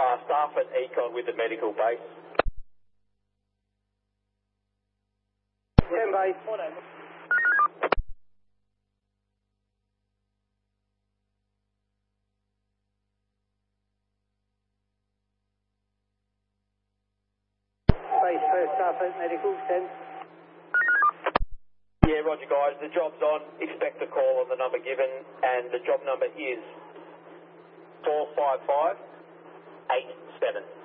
Staff at Econ with the medical base. 10 base. Base first staff at medical, 10. Yeah, roger guys, the job's on. Expect a call on the number given, and the job number is 45587.